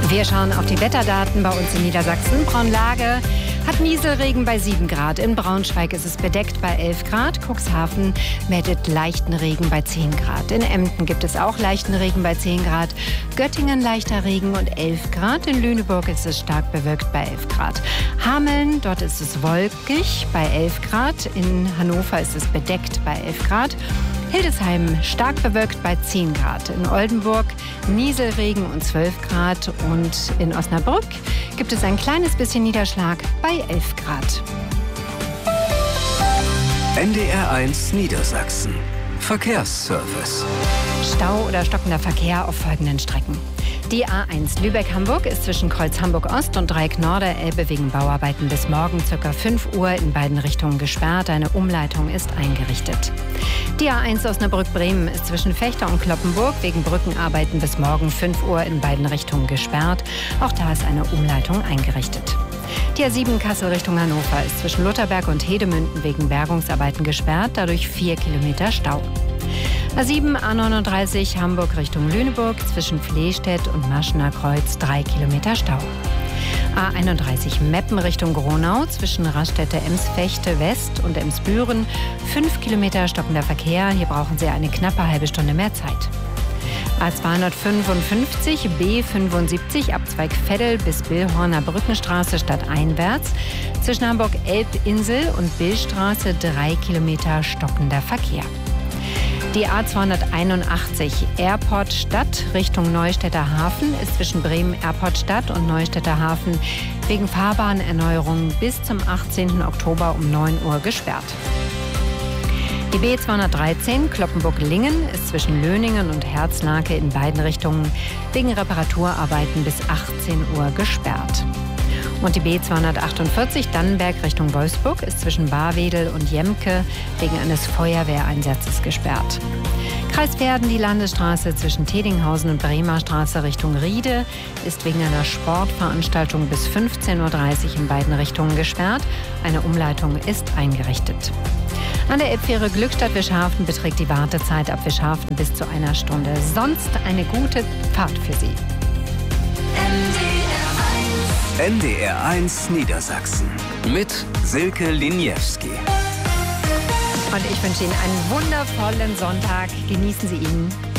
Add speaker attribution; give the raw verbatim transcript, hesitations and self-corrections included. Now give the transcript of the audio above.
Speaker 1: Wir schauen auf die Wetterdaten bei uns in Niedersachsen. Braunlage hat Nieselregen bei sieben Grad. In Braunschweig ist es bedeckt bei elf Grad. Cuxhaven meldet leichten Regen bei zehn Grad. In Emden gibt es auch leichten Regen bei zehn Grad. Göttingen leichter Regen und elf Grad. In Lüneburg ist es stark bewölkt bei elf Grad. Hameln, dort ist es wolkig bei elf Grad. In Hannover ist es bedeckt bei elf Grad. Hildesheim stark bewölkt bei zehn Grad. In Oldenburg Nieselregen und zwölf Grad. Und in Osnabrück gibt es ein kleines bisschen Niederschlag bei elf Grad.
Speaker 2: N D R eins Niedersachsen. Verkehrsservice.
Speaker 1: Stau oder stockender Verkehr auf folgenden Strecken. Die A eins Lübeck-Hamburg ist zwischen Kreuz Hamburg-Ost und Dreieck Norderelbe wegen Bauarbeiten bis morgen ca. fünf Uhr in beiden Richtungen gesperrt. Eine Umleitung ist eingerichtet. Die A eins Osnabrück-Bremen ist zwischen Fechter und Cloppenburg wegen Brückenarbeiten bis morgen fünf Uhr in beiden Richtungen gesperrt. Auch da ist eine Umleitung eingerichtet. Die A sieben Kassel Richtung Hannover ist zwischen Lutherberg und Hedemünden wegen Bergungsarbeiten gesperrt, dadurch vier Kilometer Stau. A sieben A neununddreißig Hamburg Richtung Lüneburg zwischen Flehstedt und Maschener Kreuz drei Kilometer Stau. A einunddreißig Meppen Richtung Gronau zwischen Raststätte Ems-Vechte West und Emsbüren fünf Kilometer stockender Verkehr. Hier brauchen Sie eine knappe halbe Stunde mehr Zeit. A zweihundertfünfundfünfzig B fünfundsiebzig Abzweig Veddel bis Billhorner Brückenstraße stadteinwärts zwischen Hamburg-Elbinsel und Billstraße drei Kilometer stockender Verkehr. Die A zweihunderteinundachtzig Airport Stadt Richtung Neustädter Hafen ist zwischen Bremen Airport Stadt und Neustädter Hafen wegen Fahrbahnerneuerung bis zum achtzehnten Oktober um neun Uhr gesperrt. Die B zweihundertdreizehn Cloppenburg-Lingen ist zwischen Löningen und Herzlake in beiden Richtungen wegen Reparaturarbeiten bis achtzehn Uhr gesperrt. Und die B zweihundertachtundvierzig Dannenberg Richtung Wolfsburg ist zwischen Barwedel und Jemke wegen eines Feuerwehreinsatzes gesperrt. Kreis Verden, die Landesstraße zwischen Tedinghausen und Bremer Straße Richtung Riede ist wegen einer Sportveranstaltung bis fünfzehn Uhr dreißig in beiden Richtungen gesperrt. Eine Umleitung ist eingerichtet. An der Elbfähre Glückstadt-Wischhafen beträgt die Wartezeit ab Wischhafen bis zu einer Stunde. Sonst eine gute Fahrt für Sie.
Speaker 2: N D R eins Niedersachsen mit Silke Liniewski.
Speaker 1: Und ich wünsche Ihnen einen wundervollen Sonntag. Genießen Sie ihn.